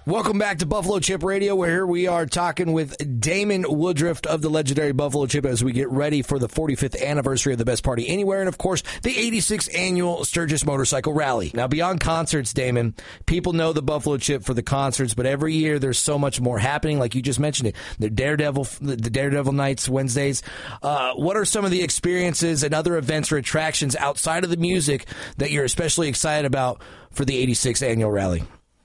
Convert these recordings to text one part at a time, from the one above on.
Welcome back to Buffalo Chip Radio, where here we are talking with Damon Woodruff of the legendary Buffalo Chip as we get ready for the 45th anniversary of the Best Party Anywhere and, of course, the 86th annual Sturgis Motorcycle Rally. Now, beyond concerts, Damon, people know the Buffalo Chip for the concerts, but every year there's so much more happening, like you just mentioned it. The Daredevil Nights, Wednesdays. What are some of the experiences and other events or attractions outside of the music that you're especially excited about for the 86th annual rally?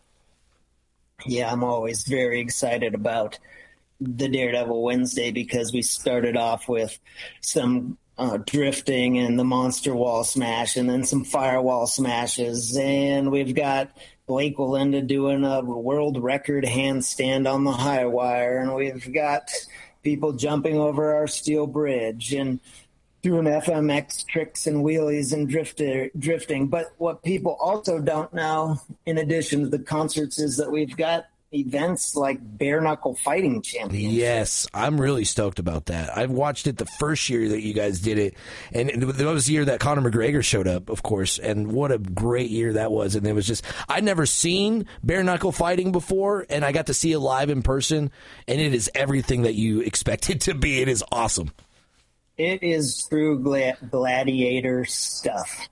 Yeah, I'm always very excited about the Daredevil Wednesday because we started off with some drifting and the monster wall smash and then some firewall smashes. And we've got Blake Walinda doing a world record handstand on the high wire. And we've got people jumping over our steel bridge and doing FMX tricks and wheelies and drifting. But what people also don't know, in addition to the concerts, is that we've got events like bare knuckle fighting championships. Yes, I'm really stoked about that. I've watched it the first year that you guys did it, and it was the year that Conor McGregor showed up, of course, and what a great year that was. And it was just, I'd never seen bare knuckle fighting before, and I got to see it live in person, and it is everything that you expect it to be. It is awesome. It is true gladiator stuff,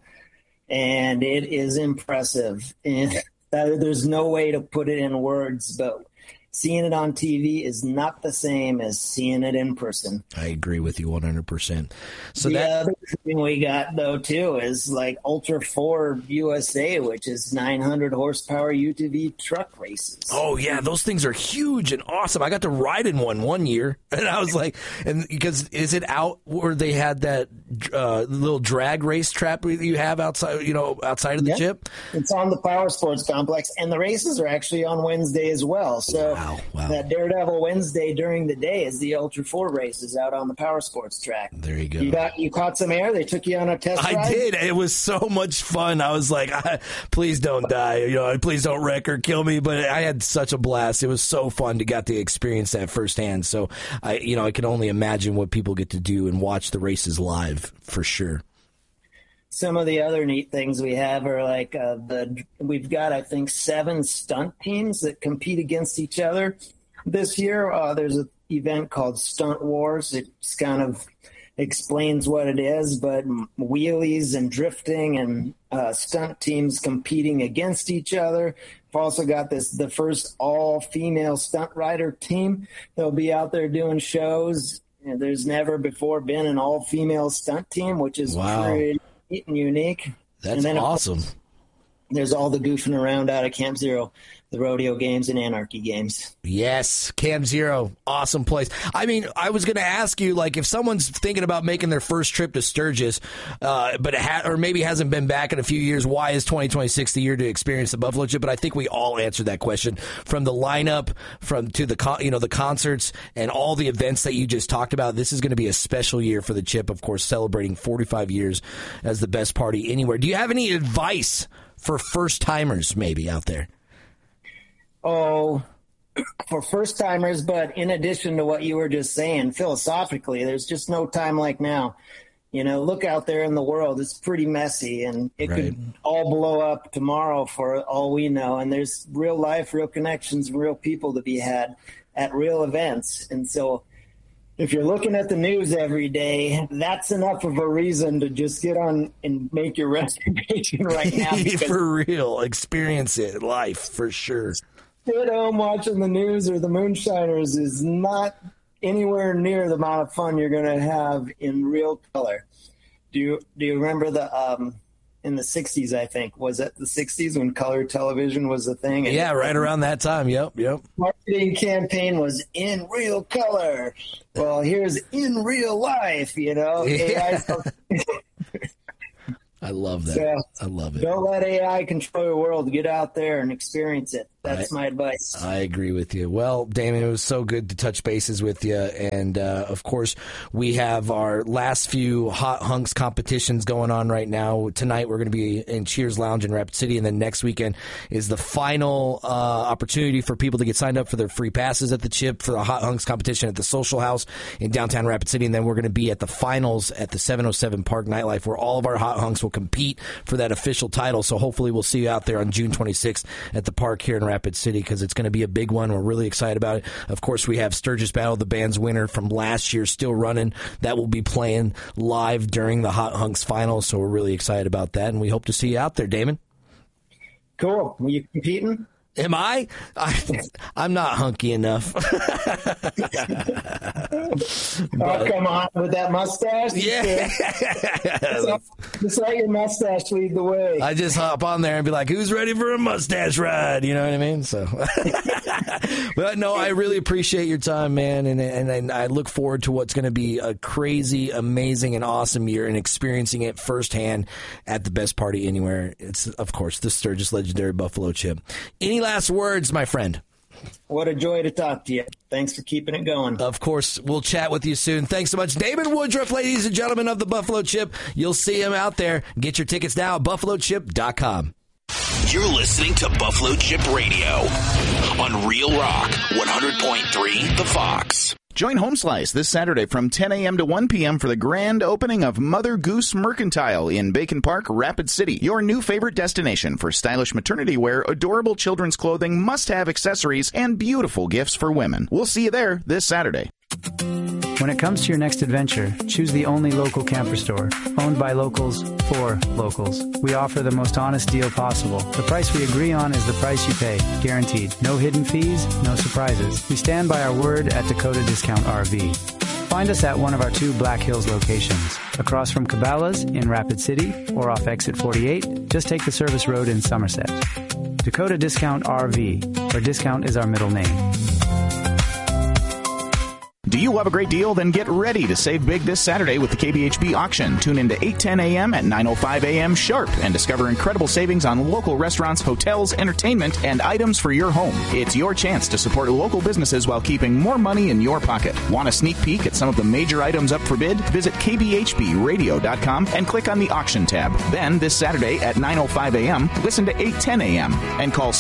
and it is impressive. And there's no way to put it in words, but seeing it on TV is not the same as seeing it in person. I agree with you 100%. So the other thing we got, though, too, is like Ultra 4 USA, which is 900 horsepower UTV truck races. Oh, yeah, those things are huge and awesome. I got to ride in one year, and I was like, and because is it out where they had that little drag race trap that you have outside of the chip? It's on the Power Sports Complex, and the races are actually on Wednesday as well. So Wow. That Daredevil Wednesday during the day is the Ultra 4 races out on the Power Sports track. There you go. You caught some air? They took you on a test ride? I did. It was so much fun. I was like, please don't die. Please don't wreck or kill me. But I had such a blast. It was so fun to get to experience that firsthand. So, I can only imagine what people get to do and watch the races live for sure. Some of the other neat things we have are like we've got, I think, 7 stunt teams that compete against each other this year. There's an event called Stunt Wars. It just kind of explains what it is, but wheelies and drifting and stunt teams competing against each other. We've also got the first all-female stunt rider team. They'll be out there doing shows. There's never before been an all-female stunt team, which is pretty and unique. That's awesome. There's all the goofing around out of Camp Zero, the rodeo games and anarchy games. Yes, Camp Zero, awesome place. I mean, I was going to ask you, like, if someone's thinking about making their first trip to Sturgis, or maybe hasn't been back in a few years, why is 2026 the year to experience the Buffalo Chip? But I think we all answered that question, from the lineup, to the concerts and all the events that you just talked about. This is going to be a special year for the Chip, of course, celebrating 45 years as the best party anywhere. Do you have any advice for first-timers maybe out there? Oh, for first-timers, but in addition to what you were just saying, philosophically, there's just no time like now. Look out there in the world. It's pretty messy, and it could all blow up tomorrow for all we know. And there's real life, real connections, real people to be had at real events. And so if you're looking at the news every day, that's enough of a reason to just get on and make your reservation right now. For real. Experience it. Life, for sure. Sit home watching the news or the Moonshiners is not anywhere near the amount of fun you're going to have in real color. Do you remember in the 60s, I think, was it the 60s when color television was a thing? Yeah, right around that time. Yep. Marketing campaign was in real color. Well, here's in real life, Yeah. I love that. So, I love it. Don't let AI control your world. Get out there and experience it. That's my advice. I agree with you. Well, Damon, it was so good to touch bases with you. And, of course, we have our last few Hot Hunks competitions going on right now. Tonight we're going to be in Cheers Lounge in Rapid City. And then next weekend is the final opportunity for people to get signed up for their free passes at the Chip for the Hot Hunks competition at the Social House in downtown Rapid City. And then we're going to be at the finals at the 707 Park Nightlife, where all of our Hot Hunks will compete for that official title. So hopefully we'll see you out there on June 26th at the park here in Rapid City because it's going to be a big one. We're really excited about it. Of course, we have Sturgis Battle, the band's winner from last year, still running. That will be playing live during the Hot Hunks final, so we're really excited about that, and we hope to see you out there, Damon. Cool. Were you competing? Am I? I'm not hunky enough. Oh, come on, with that mustache? Yeah. Just let your mustache lead the way. I just hop on there and be like, who's ready for a mustache ride? You know what I mean? So, but no, I really appreciate your time, man. And I look forward to what's going to be a crazy, amazing, and awesome year and experiencing it firsthand at the best party anywhere. It's, of course, the Sturgis Legendary Buffalo Chip. Any last words, my friend? What a joy to talk to you. Thanks for keeping it going. Of course, we'll chat with you soon. Thanks so much. Damon Woodruff, ladies and gentlemen of the Buffalo Chip. You'll see him out there. Get your tickets now at buffalochip.com. You're listening to Buffalo Chip Radio on Real Rock 100.3 The Fox. Join Home Slice this Saturday from 10 a.m. to 1 p.m. for the grand opening of Mother Goose Mercantile in Bacon Park, Rapid City. Your new favorite destination for stylish maternity wear, adorable children's clothing, must-have accessories, and beautiful gifts for women. We'll see you there this Saturday. When it comes to your next adventure, choose the only local camper store, owned by locals for locals. We offer the most honest deal possible. The price we agree on is the price you pay, guaranteed. No hidden fees, no surprises. We stand by our word at Dakota Discount RV. Find us at one of our 2 Black Hills locations, across from Cabela's in Rapid City or off Exit 48. Just take the service road in Somerset. Dakota Discount RV, where discount is our middle name. Do you love a great deal? Then get ready to save big this Saturday with the KBHB auction. Tune in to 8:10 a.m. at 9:05 a.m. sharp and discover incredible savings on local restaurants, hotels, entertainment, and items for your home. It's your chance to support local businesses while keeping more money in your pocket. Want a sneak peek at some of the major items up for bid? Visit kbhbradio.com and click on the auction tab. Then, this Saturday at 9:05 a.m., listen to 8:10 a.m. and call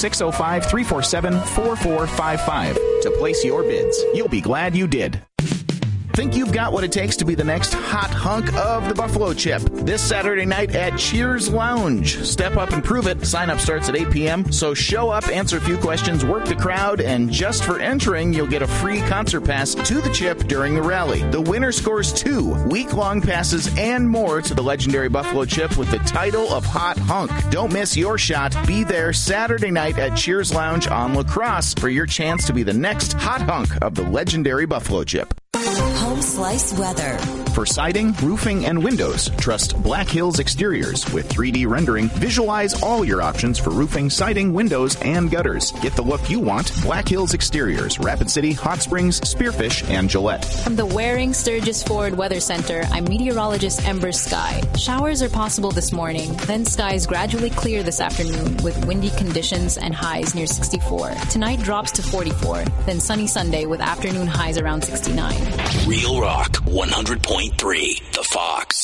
605-347-4455 to place your bids. You'll be glad you did. Think you've got what it takes to be the next hot hunk of the Buffalo Chip this Saturday night at Cheers Lounge. Step up and prove it. Sign up starts at 8 p.m. So show up, answer a few questions, work the crowd, and just for entering, you'll get a free concert pass to the Chip during the rally. The winner scores 2 week-long passes and more to the legendary Buffalo Chip with the title of Hot Hunk. Don't miss your shot. Be there Saturday night at Cheers Lounge on La Crosse for your chance to be the next hot hunk of the legendary Buffalo Chip. Home Slice weather. For siding, roofing, and windows, trust Black Hills Exteriors. With 3D rendering, visualize all your options for roofing, siding, windows, and gutters. Get the look you want. Black Hills Exteriors, Rapid City, Hot Springs, Spearfish, and Gillette. From the Waring Sturgis Ford Weather Center, I'm meteorologist Ember Sky. Showers are possible this morning, then skies gradually clear this afternoon with windy conditions and highs near 64. Tonight drops to 44, then sunny Sunday with afternoon highs around 69. Real Rock 100.3 The Fox.